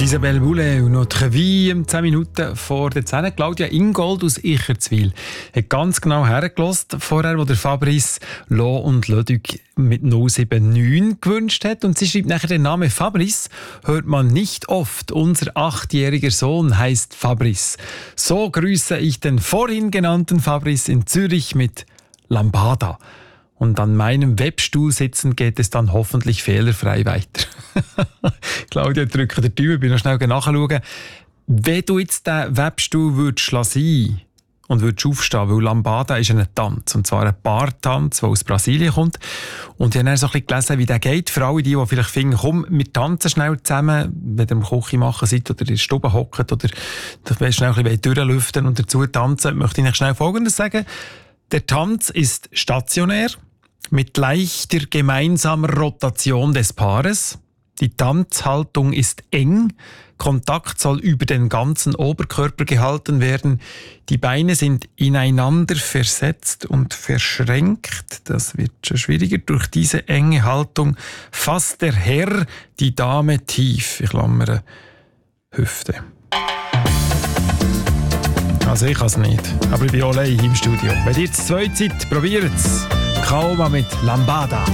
Isabelle Boulay und Notre Vie 10 Minuten vor der 10. Claudia Ingold aus Icherzwil hat ganz genau hergelassen, vorher, wo der Fabrice Lo und Leduc mit 079 gewünscht hat. Und sie schreibt nachher den Namen Fabrice, hört man nicht oft. Unser 8-jähriger Sohn heißt Fabrice. So grüße ich den vorhin genannten Fabrice in Zürich mit Lambada. Und an meinem Webstuhl sitzen geht es dann hoffentlich fehlerfrei weiter. Claudia, drücke den Daumen, ich will noch schnell nachschauen. Wenn du jetzt den Webstuhl würdest lassen und würdest aufstehen, weil Lambada ist ein Tanz, und zwar ein Paartanz, der aus Brasilien kommt. Und ich habe dann so ein bisschen gelesen, wie der geht. Für alle, die vielleicht finden, komm, wir tanzen schnell zusammen, wenn ihr im Küche machen seid oder in der Stube hockt oder schnell ein bisschen durchlüften und dazu tanzen, möchte ich euch schnell Folgendes sagen. Der Tanz ist stationär, mit leichter gemeinsamer Rotation des Paares. Die Tanzhaltung ist eng. Kontakt soll über den ganzen Oberkörper gehalten werden. Die Beine sind ineinander versetzt und verschränkt. Das wird schon schwieriger. Durch diese enge Haltung fasst der Herr die Dame tief. Ich klammere Hüfte. Also ich kann es nicht. Aber ich bin allein im Studio. Wenn ihr zu zweit seid, probiert es. Kauma mit Lambada.